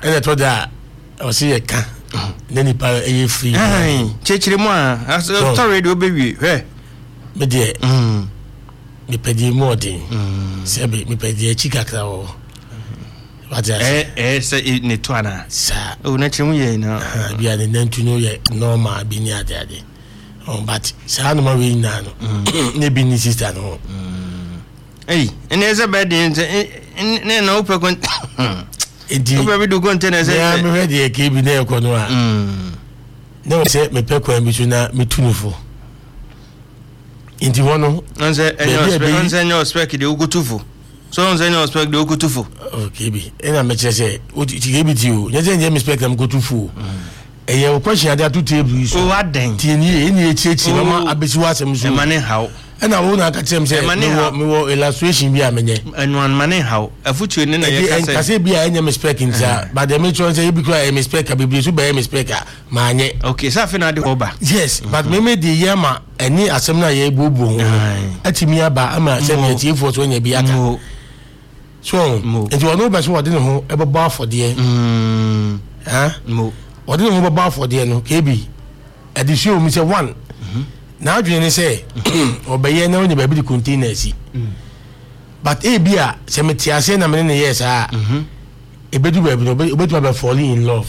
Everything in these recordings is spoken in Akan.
ene to da o se ye ka na nipa e free chechire mu a story de obewie hwe me de me pedi modin se be me pedi chikakra o se ne to ana sa o na chemu ye na bia ne nantu no ye normal bi ni ade but sa no ma we na no ne bi ni sister no ene eze be de ne na ope kon edi ope bi do container se ya me ready e ke bi na e ko no a ne se me pe ko mi tu na me tunufo indi wono onse enyo spec de ogutufo so onse enyo spec de ogutufo okay bi ena me chese o ti ge bi ti o nye me spec am gotufo eye o question ade atu table so o waden ti ni echi mama abesi wa asem so mane hawo ena wo na ka chem se me wo illustration bi amenye enwan mane hawo afutu ne na ye ka se bi a enye me spec ntia but the me chon say bi kra me spec abibri so be me spec ma anye okay sa fe na de oba yes but me de yema eni asem na ye bobo ho atimi aba ama se me tie fo so nya bi aka so enti wono be so wode ne ho e baba afode wode ne ho baba afode no kebi addition mi say one na adwene ne say obeye na oni ba bi container si but e bia se me tie ase na me ne yes a ebedu ba bi no obedu ba falling in love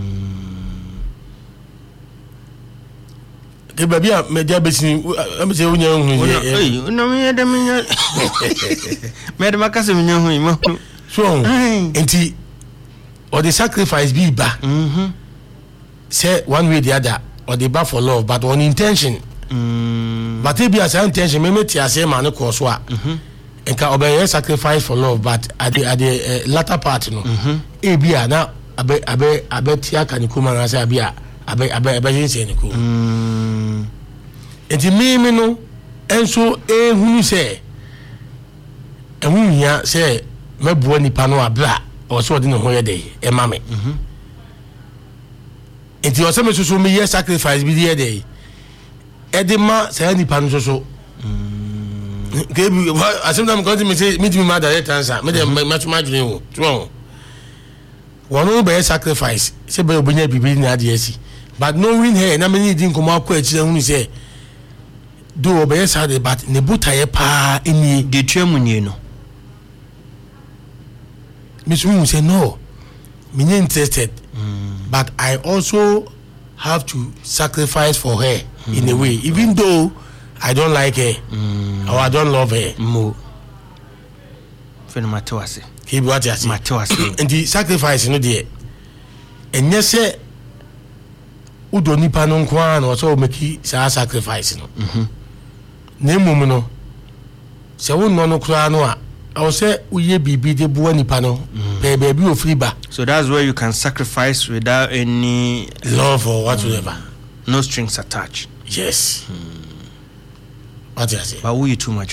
ke ba bia me dia besin am se onya hu ye no me de me me de makase me hu mo so enti or the sacrifice be ba say one way the other or the bar for love but on intention but if you have intention me tia say man ko so a enka obey sacrifice for love but at the latter part no e bia na abe tia kan ko man say bia abe jinse ni ko enti me no enso ehunu say ehun ya say mebo nipa no abra o so de no ho ye dey e ma me enti o se me so me ye sacrifice bi dey dey edema say nipa no so kebi asemna me come me say me me ma direct answer me dey matuma dwene wo so wonu be sacrifice say be obunya bibi na ade asi but no win here na me need nkomo akọ akire hunu say do obey sad but ne butaye pa eni de tuamunye no Miss say no, me not interested, but I also have to sacrifice for her in a way, even though I don't like her or I don't love her. Mo. Matewase. Keep what you say. Matewase. And the sacrifice, you know, dear. And yes, sir, who don't need panon kwan or so make it sacrifice. Name woman, so no crano. I say we bibi de buani pano baby o free ba. So that's where you can sacrifice without any love or whatsoever. No strings attached. Yes. What you say? But who you too much?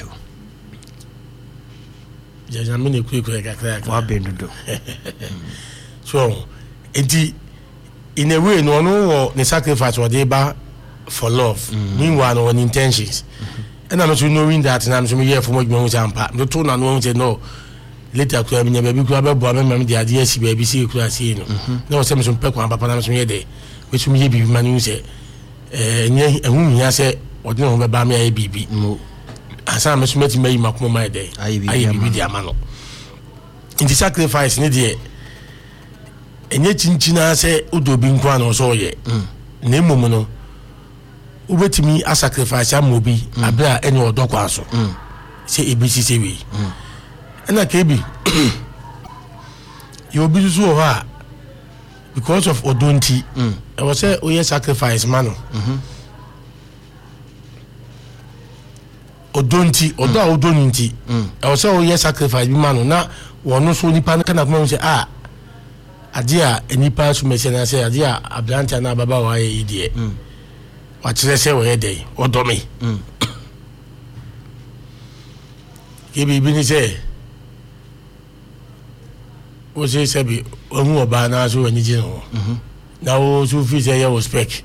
Just a minute quick what been do. So in a way no the sacrifice what they ba for love. Meanwhile no intentions. And I'm also knowing that and I'm here for much more sampa. The tone and one say no. Later could have been a baby grabber, the idea see baby see you no some peck one papa I'm here which may be man say and whom he has said or no by me a baby. As I must met me my day. I be the amano. In the sacrifice near and yet China say Udo being one or so ye. Name mono. Ubetimi a sacrifice amobi abra any odo kwaso say ebisi say we na kebi you be so ha because of odonti I was say oye sacrifice man odonti odo odonti I was say oye sacrifice bi man na wono so nipa na kuma say adia enipa so me say na say adia ablanta na baba wa ye die what you say we dey odomi kebi bi ni say o say bi ohun oba na so ani je no na o so fi say ya o spec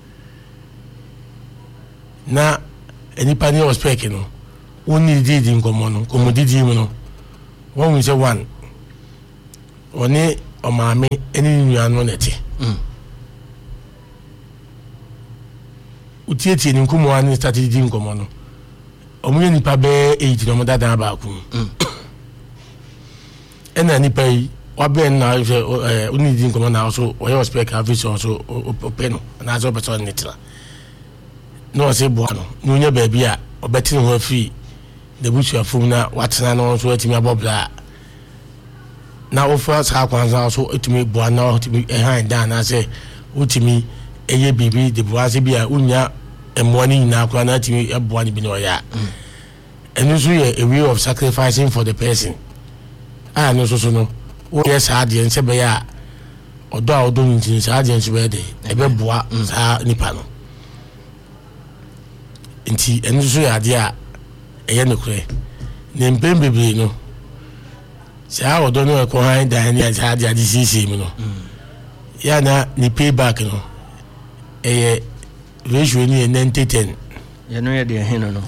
na enipa ni o spec no oni didi nkomo no komo didi mu no won say one oni omame eni nuano neti utieti ni nkumo ani strategy nkomo no omunye nipa be 8 no dada ba ku ena nipa yi waben na unidi nkomo na also oyo spec average also openo na azo beto netira no se boano no nya ba bia obeti no afi the bush afum na watena no so atimi abobla na ofa sa kwanza so atimi boana atimi hand down na say utimi eye bibi de boase bia unya emwani na kwa na atimi eboani bi no ya enu so a way of sacrificing for the person no so no o yes adie nse be ya odo a odo ntin sa adie nse be de ebe boa sa nipa no nti enu so ya adie a eye no kure ne mpembebre no sa odo no ko han dan ya sa adie adi sisi mi no ya na ni payback no eye ratio ni 90-10 ya no ya de hin no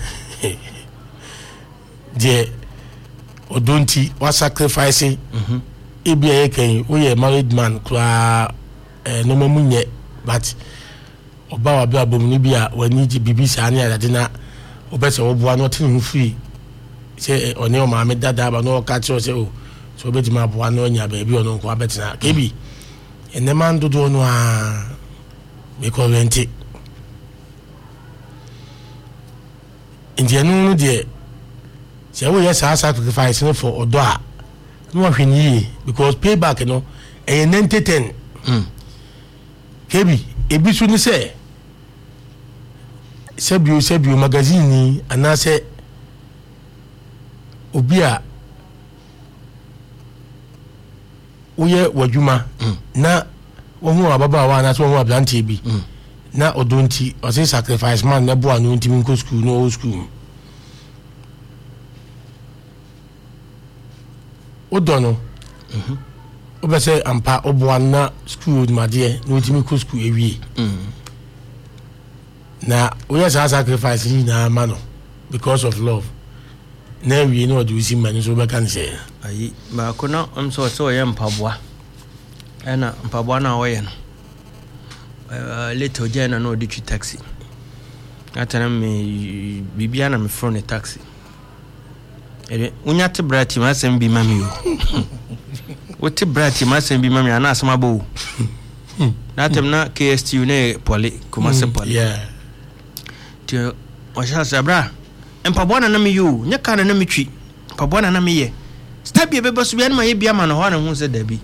de odonti wa sacrifice ebia yekan we ye married man kra no mamunye but oba wa bia bomni bia wani ji bibi sa na ya de na obese oboa no tin free say oni o ma me dada ba no ka cho say o so be di ma boa no nya ba bi ono kwa betina kebi ene man dodo no a me korenti indianu no de say we yes sacrifice no for odo a no hwini because payback no e 90-10 kebi ebisu ni say sebio magazine ni anase obia uye wadwuma na wohu ababa wa na so wohu ablante bi na odonti o say sacrifice man na bo anu ntimi nko school no school odono obese ampa obo na school madie no ntimi ko school ewie na we say sacrifice ni na mano because of love na we no do see man so be kan say ayi ba ko na am so ye mpaboa ena mpaboa na wo ye no little jena no di taxi atana me bibia na me phone taxi unya te brati ma sem bi mami o wote brati ma sem bi mami ana asama bo na tem na KSTU ne poli kuma se poli yeah tio o sha sabra empabona na mi yu nya kana na mi twi empabona na mi ye stabie be basu bia na ma ye bia ma no ho na hu se dabi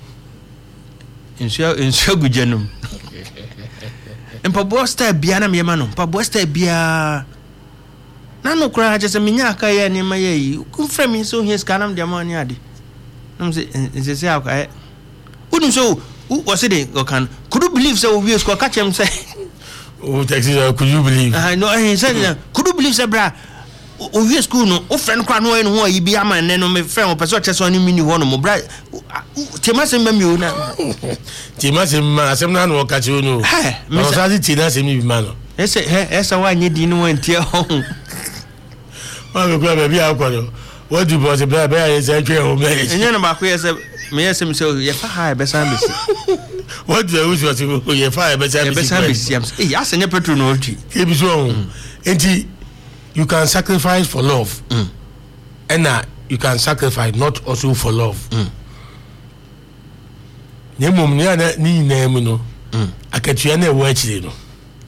insua gujanum empabo sta bia na me ma no empabo sta bia na no kura je se minya aka ye ni ma ye yi ku fra mi so hie ska nam de ma ni ade nam se aka udun so what say they can could you believe so we score catch him say oh taxi could you believe no he said could you believe say bra we school no o friend kwa no ho yi bi ama ne no me friend o person chese oni mini ho no mo bra temase mami o na temase ma asem na no catch you no me sa ti na se mi bi ma no esa wa nye di no antia ho wa me kwa be akwa what do boss bra be ya say twe o me enye no ba ko ye say me yes me say ye fa ha be san besi what do you want to ye fa be san besi eh asenye petrol no oti e bi so enti you can sacrifice for love and you can sacrifice not also for love ne mum ne na ni na mu no akatua na e wa chire no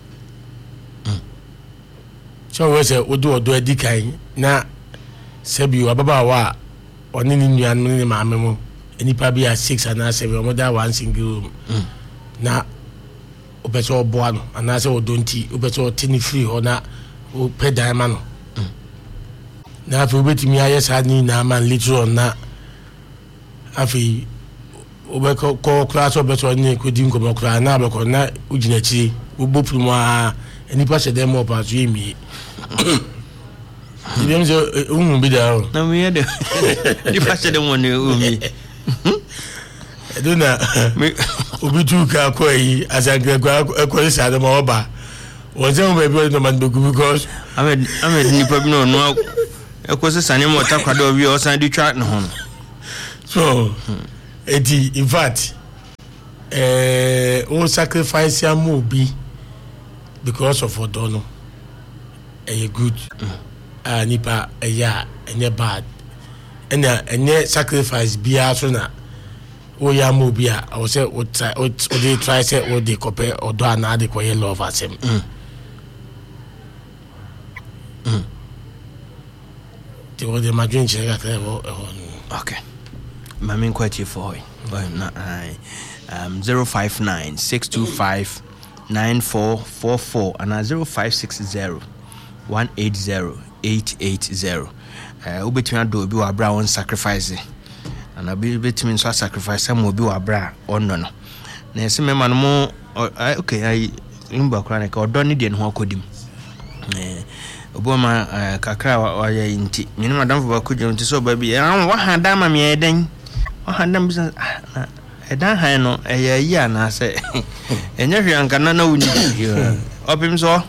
so we say odo adikan na sebi ababa wa oni ni nuan ni maame mu enipa bi a 6 and 7 omoda one single room na obeso oboa no ana se odonti obeso tini free ona o pedan ma no na afi obetimi aye sa ni na man little on na afi obeko ko class obeso ni ko di nko mokra na abeko na ugina chi obopru mu a enipa se dem opa so emi Idem je bi da na mi ye de di fashe de woni umi eduna obi tu ka ko yi asagre ko sa de mo ba won se mo be bi no man dogu because amed ni problem no e ko se sane mo ta kwado wi o san di twa no ho so in fact all sacrifice ya mobi because of odono a good nipa ya and bad and sacrifice be so na o ya mobi a o say o dey try say o dey compare odo na dey ko love as him they were the imagine check okay mamin kwati for hoy 059 625 9444 and 0560 180 880 ubetumi do obi wa bra on sacrifice and abi betumi so sacrifice am obi wa bra onno no na ese mema no mo okay ai imba kra na ka odo ne de no akodim oboma kakra wa ya inti mini madam for bakudjo nti so ba bi wa handa ma me eden wa handa business edan han no eya yi ana se enya hwe anka na wuni opim so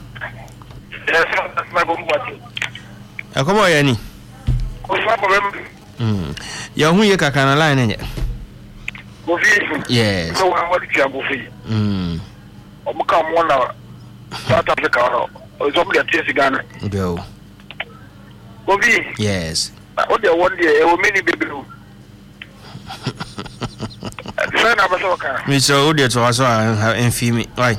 akomo ya ni ya hu ye kakra na line nya yes so wa wadi ti agofi omuka mo na South Africa no so mo dey see Ghana go Kofi yes o dey one day e o many baby o sana ba so ka mi so o dey to aso en fi mi why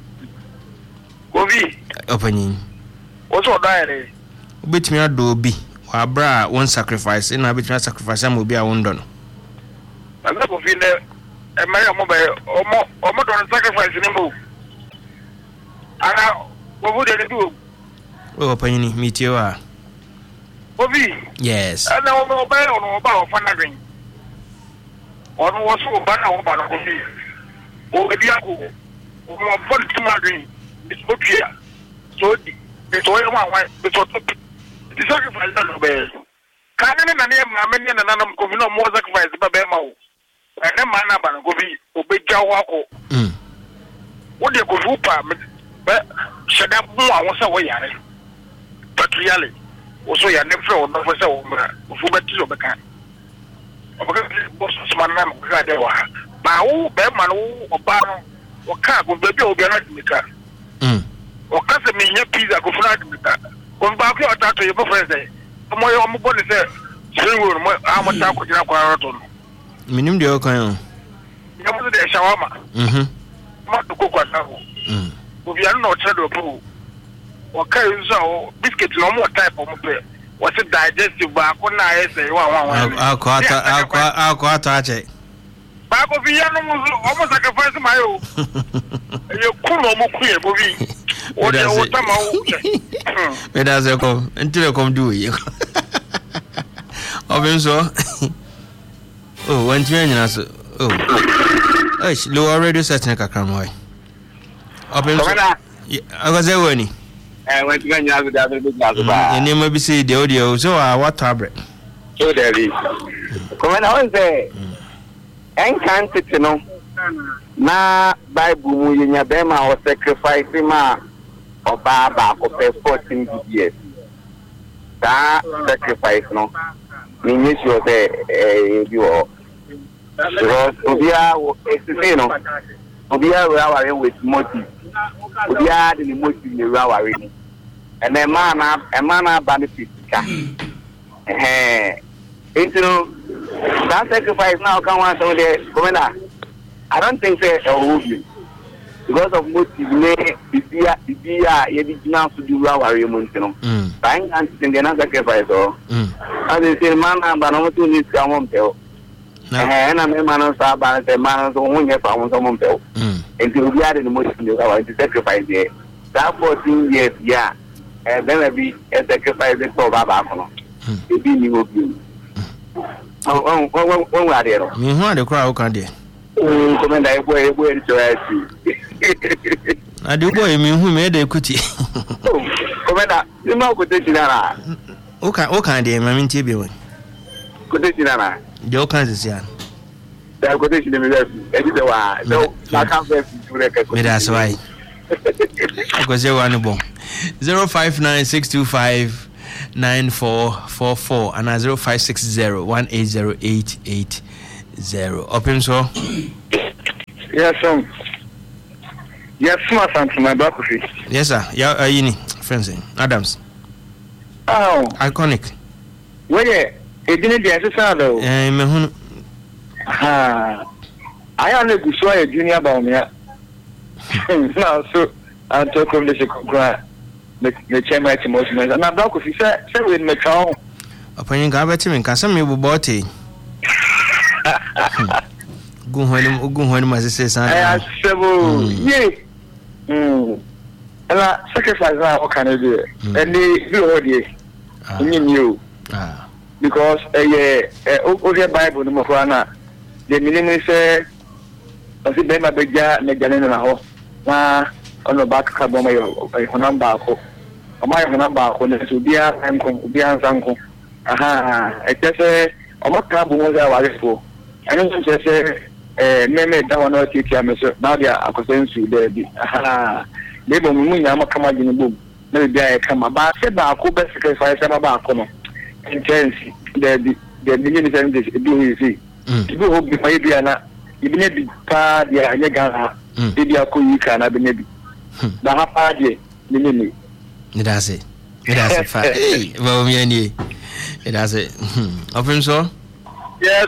Kofi opening o so die obetimi ado obi wa bra one sacrifice na betimi sacrifice am obi a wondo no na Kofi ne e mari mo ba omo don sacrifice ni mo ana wo de do o panini mitio a Kofi yes ana o ba o fa na green onu wo so ba na wo ba na Kofi o ebi ako o mo bon tuma green it's okay so the toy one the sort of the sacrifice na no be kana na na ma me na na Kofi no mo sacrifice ba be ma wo ene ma na ba na Kofi o be jawo ako wo de Kofi pa be sheda mu awon se wo yare but really also ya ne fro no for se wo mra fu be ti so be kan o be boss man na mo ka de wa ba wo be ma no oba no o ka go be bi o be na dimika o ka se me nya pizza go funa dimika ko ba ko ta to ye bo friend say mo yo mo bo ni se sinwo mo a mo ta ko jina kwa roto no minim de o kan o ya mo de shawama ma to ko kwa ta ko obi anu na o tre do po o ka yuzo biscuit no mo type mo pe o se digestive ba ko na ese wa akwa ache ba ko bi anu mo o mo sacrifice ma yo ye ku no mo ku ye bo bi o de o ta ma o me da se ko ntire kom du ye obin so oh when you nyina so oh lower radio setting kakra mo why obin so agaze woni when you nyina so da be ba eni ma bi say de audio so what tablet so there is come na on say encanted no na Bible mu yenya be ma o sacrifice ma oba ba ko pe 14 years that sacrifice no means you say you because obia explain no obia we are with motive obia the motive we are with and a man benefit ka it's no that sacrifice now can want so there commander I don't think say because of motive ne bibia ye di na so di our emotion no bang and in the sacrifice oh and the same man ba no to ni ska mo mpeo na me man so ba na man so hunye fa mo so mo mpeo enti obi ade no motive ni our sacrifice there that 14 years yeah then be a sacrifice for baba kono ebi ni obi on wa de ro mi hu ade kra o kan de komenda ebo ri so asi ade boy mi hu me de kuti komenda ni ma ko te tinara o kan de ma min tie be won ko te tinara de o kan zia da ko te tinara e di de wa so na kan fe dure ka me da so ai ko se wa ni bon 059625 9444 and 0560 180 0. Open so. Yes, yes, my back of it. Yes, sir. Yeah, yini friends Adams. Oh, Iconic. Where it didn't be a though. Me I only go show a junior about me. Now, so I talk of the the chairman emotions, and I'm back with you, sir, with my child. Upon you got him in Cassam, you bought it. Go home, as it says. I several, yea. And I sacrifice now, what can I do? And they do all this. You because a Bible, no more. The millionaire say, I see them a big jar, make the name of on the back of my number. My number when it will be a uncle. Aha, I just say, I'm not crab was I was for. I don't just say, name it down or teacher, now they are acquaintance with the aha. They will mean I'm a command in the book. Maybe I come about, said I could best sacrifice some about common. Intense, the millionaire do easy. People hope the maybe are not, even if the part they are Yagana, maybe I could you can have been maybe. The half party, the it does it. It does it. Hey, well, me and you. It does it. Open so? Yes,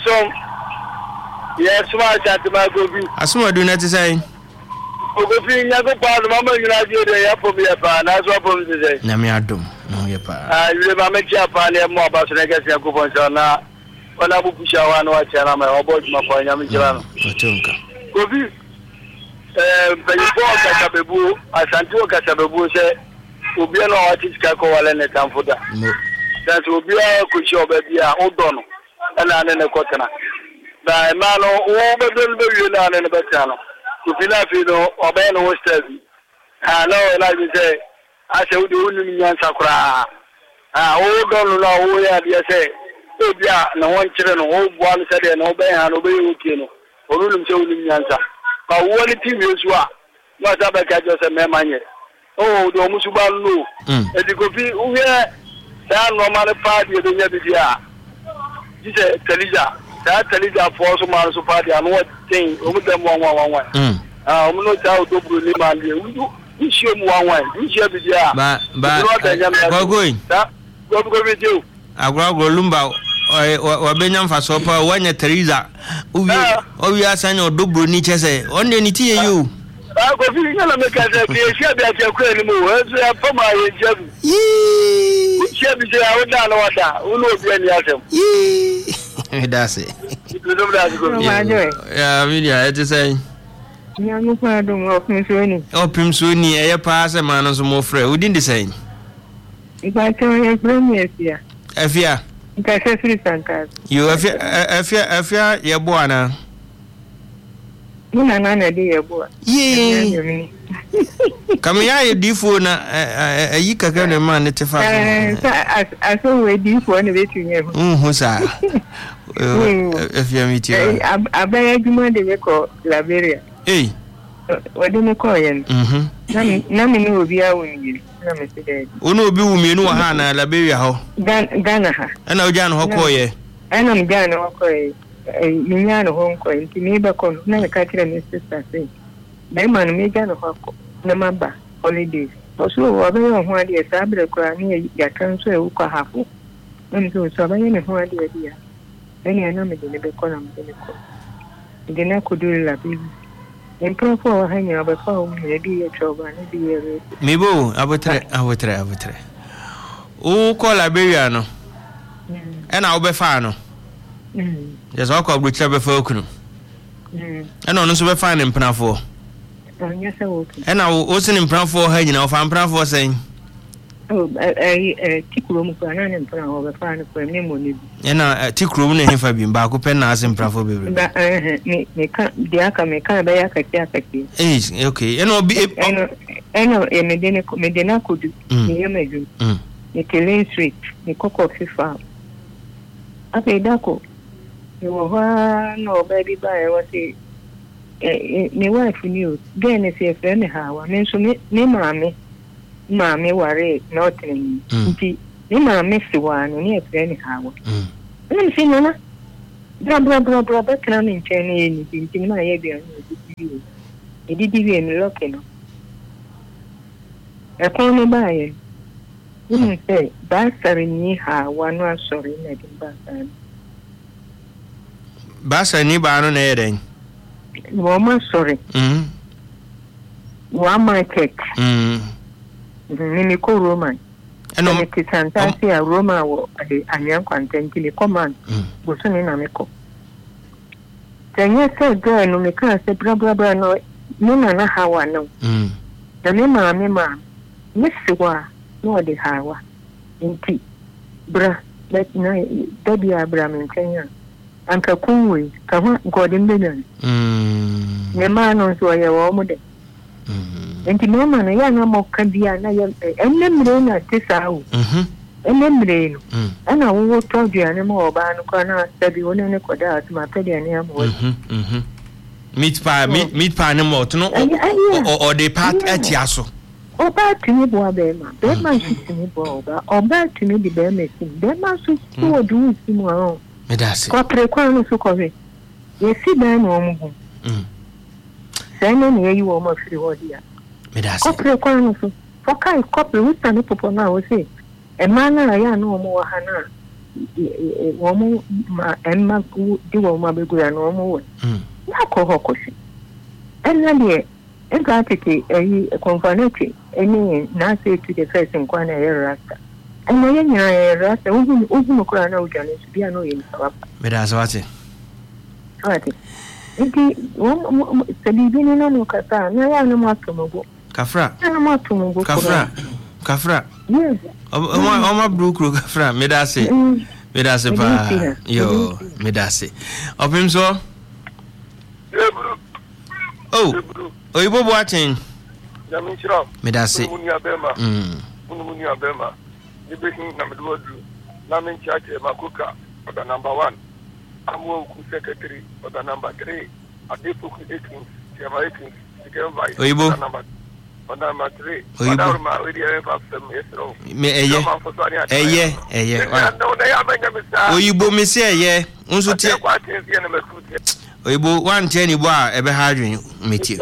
my chat to my copy. As soon as I do not say, Ogofi, Yago Pan, Mamma, you know, you're for me a pan, as well for me today. Namiadum, no, your pa. You never make your pan more about the next Yago now. When I push our one watch and I'm about my point, I'm in Jalan. Gobi, before Casabebu, as Santo Casabebu said, will be an artist Kako and a Tamfuda. That will be a cushion baby, a hold on, and then a cotton. The man over the and a batano. To Filafino or Ben Western. I know, like you say, I shall do Union Sakura. Hold on, no, we are the say. No one children, one said, and obey and obey Ukino, or Ulum Unianza. But one team is what? Not about just a man. Oh, the Musubalu. And the Gopi, who here, that normal party of the Yabia. This is Telija. That Telija for some man so party and what thing over them 111. I'm not out to Bruliman. We show 1 We shall be there. But going. That go with you. I grow Lumba or Benjamin Fasopa, one at Teresa. Oh, we are saying or Dubru Nietzsche say, only any tea you. I go feeling a shall be at your credit more. For my job. Yee, shall be there. I would not know what that. Who knows when you have them? Yee, that's it. Yeah, really, I just say. Young pardon of Miss Winnie. Oh, Pim Sweeney, a pass a man on more free. We didn't the same. If I tell you, yes, yeah. Afia, you Afia, your boana. Nana, dear boy. Yea, come here, Difuna, a yika can a man at the fire. I saw a deep one of it. Who's if you meet you, I beg you, the record, Liberia. Eh, what do you call him? Nothing will be our winning. Uno be woman, no Hannah, Liberia, Ghana, and now Jan Hokoye. And I'm Ghana, Hokoye, Miano home coin, to neighbor con, never catch a sister say. Diamond may Ghana Hoko, no member, holidays. Also, whatever one day, Sabra crying, your country, Uka Hafu. And so, so many one idea. Any anomaly in the Beconum. The neck could do la baby. And for hanging over phone, maybe a trouble, and be a Mibo, I would try. Oh, call Liberiano. And I'll be fano. There's all called whichever folk. And on us will find him Panafo. Yes, I will. And I will also in Panafo, hanging off and Panafo saying, oh, a tick room for an animal over fine for a name. And a tick room in him for being back open as in Panafo. The Aka may come by Akaki. Eh, okay, and I'll be a Medina could do the image. The Killing Street, the Coco Fifa. Okay, Dako. You were no baby by what he. My wife knew. Then if you friend how I mentioned me, Mammy worry nothing. Ni Mammy one, and yes, anyhow. Let me see, Nana. bra bekana me nchen ni tintin ma ye bia ni didi mi loke no e kon no ba ye ni say ba sare ni ha wanu asori na di ba sare ba sare ni ba no na ye den wo ma sorry wa market ni ko Roman eno me kisanta si a Roma wo anyan kwantanti ni command go so ni na me ko tenye se go no me ka se bra no ni na hawa no da me ma ni siwa no de hawa inti bra let na da biya bra me kenya anka kunwe ka ho godin benan ne ma no so ye wo mu de enti mama na ya na mo kabia na ya enemre na tisawo enemre no ana wo todu ane mo oba no kwa na sabi woni ne koda atuma pede ane amo meat pie ne mo no o de part atiaso oba tumi bo abema be ma tumi bo oba tumi di be mesin be ma so so du simu a me da se kwa pre no so ko we yesi ba no omugu sene ne yi wo ma firi hodia me da se kopre kwa no so fokai kopre wuta ne popo na wo se e ma na ya no mo wa hana wo mo ma emma di wo ma be gura no mo wo ya ko hokoshi enna de en ga tete yi confanati eni na say to the first in kwana ya rasta enna ya nya ya rasta ugu mo kura na ujane su bia no yin sawa me da se wate Iti sabibi ni no kasa na ya no matomogo kafra na matomogo kafra yes o ma brukro kafra me da se pa yo me da se opim so oyibo bo atin Yaminchira me da se munya bema nibehin na medwodu na menchache makuka oda number 1 Amu secretary oda number 3 Adepoku 18 Chema 18 Sikembai oyibo number 3 oda ma wedi FM yesro me eye oyibo me se eye unso tie oyibo wan tie ni bo a ebe ha adwen meti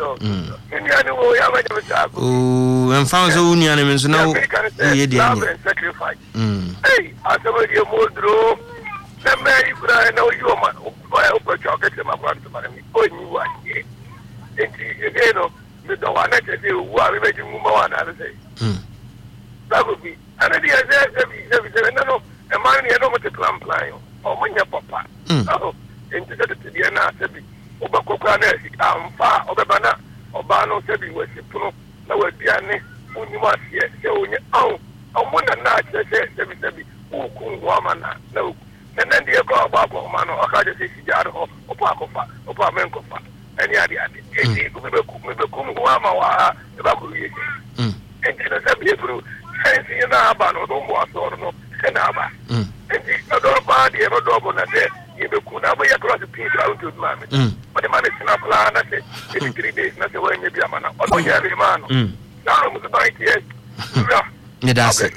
emfa so unia ne menso na ye dia ni hey asabodi modro na ibra na oyo ma o ko choke ma kwanto mara mi onyi wa ye enti eno me do wa na te de wa me ji mu ma wa na se sabubi ana dia se na no e ma ni no mo te plan o mo nya papa enti te dia na se bi o ba kokwa na amfa o be bana o ba no se bi we se puno na we bia ne onyi ma se onye o mo na se bi o ku wa ma na and the go man or catch a jar of Opacofa, Opamencofa, any idea. It come Guama, the Baku. And the people, and see an abano, don't want or and Abba. And the other body ever double that day, you could have way across the piece out to man. But the man is not plan, I said, 3 days, not the way maybe a man, or every man. Now, with the bike, yes. Me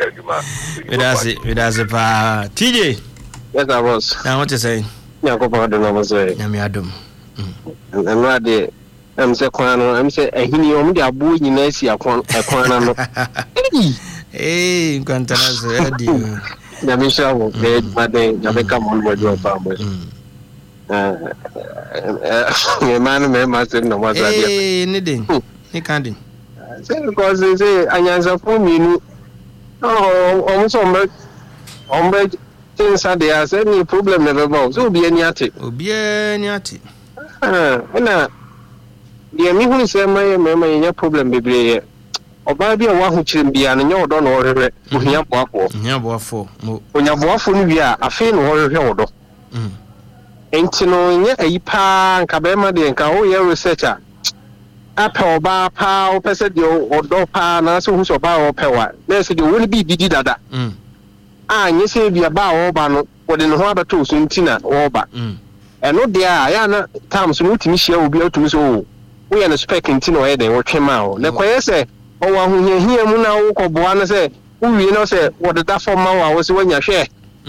das it pa TJ. Yes, I was. Now what you say? Yeah, go back to normal say. Yami adum. I'm not there. I'm say kwano. I'm say ehini omu de abu nyina si akwana no. Eh, kwantana so edi. Yami shawo be made Jamaica mon mo do pa mo. Me ma say no ma say. Eh, ni den. Ni kan den. Say because say anyansa for me no. Oh, ombe things are there. Say any problem never go. So be any ati. Na the me who say my problem bebre. Oba bi wa hu chirim bia no nye odo no orehwe. Ohia boafo. Ohia boafo. Onya boafo no bia afi no orehwe odo. Enti no nye ayipa nka be ma de nka o ye researcher. Apa oba pa o pese de odo pa na so hu so ba o pewa. Na se de woni bi didi dada. Nye se bia ba o ba no wode ne ho abeto so ntina o ba. Eno de a ya na tam so mutimi hia obi atumi so wo ye no spec ntina o ye den wo twema o. Na kwaye se o wa hu hia mu na wo koboa no se wo wie no se wode da forma wa wo se wanya hwe.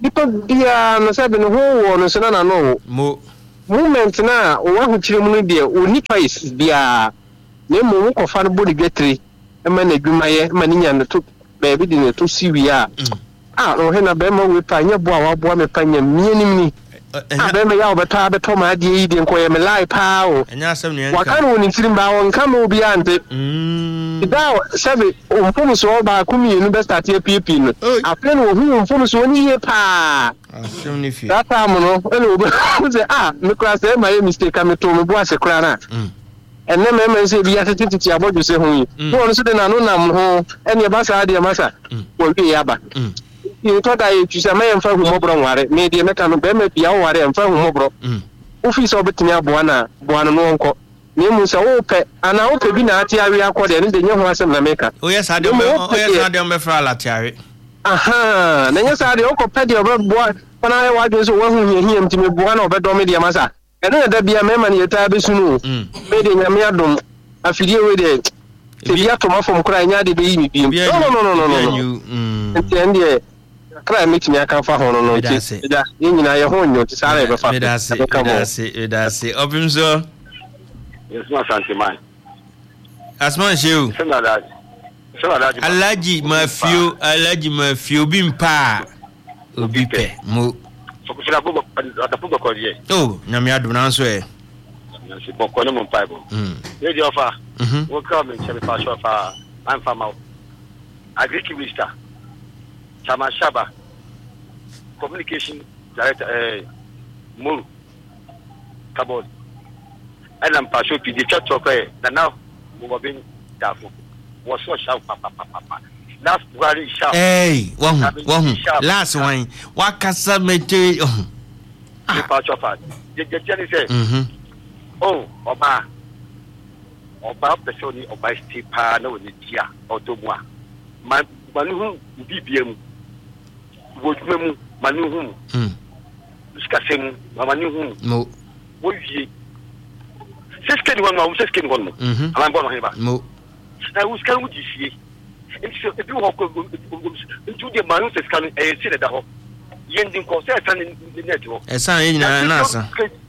nipa bia no sabe no ho no so na no mo moment na o wa ho kire mu no de o ni choice bia na mo ko fa no body getri e ma na dwumaye ma ni nya no to baby di ne to siwi a no he na be ma we pa nya bo a wa bo me pa nya mienim ni be me ya obeta be to ma de yi de nko ye me lai pa o enya asem ne wa kan woni tirim ba won kan no bia ante da sabe o mfumu so ba kumi nu be start e pp no afen wo hu mfumu so ni ye pa asem ne fi that time no ele obo say me kura say my mistake am to me bo ase kura na enne me say bia titi abodu se hu yi no so de na no nam ho ene ba sa de masa wo wi ya ba you thought I choose a man from Mobro ware me de meka no be me bia ware am from Mobro office obetini aboana no nko ni mu se wo pe ana wo pe bi na ati awe akode ne de nye ho asem na meka o yes ade o be fra latiare aha na nye sa de o ko pe de obeboa pana wa dwe so wo hu hia mtimi boa na obedo me de masa ene na da bia me ma ne yeta be sunu me de nyame adom afidie we de te bia to mafom kura nya de be yi mi bi no ntende kra make me aka fa hono no ti da nyina ye ho nyo ti sare be fa medase opimso yes ma santiman asman sheu alaji mafio bimpa obi pe mo so kusira bo atapugo ko ye nyame adom na so e si boko no mo paibo ye di ofa wo ka me chebe pa so fa am fama agriki minister Chama Shaba communication director Muru Kabod and I'm passion to the church of that now we been dafu was so sharp papa last very sharp one last one wakasa mete the patch of the jelly say oba person oba stipa na we dia otomwa manu bibiem wojumemu manu skasem manu mo woyi seskeni won ala bon heba mo na uskan wujisi nti ebi ho ko nti de manu seskani sile da ho yendin ko se tan net ho esan nyina na asa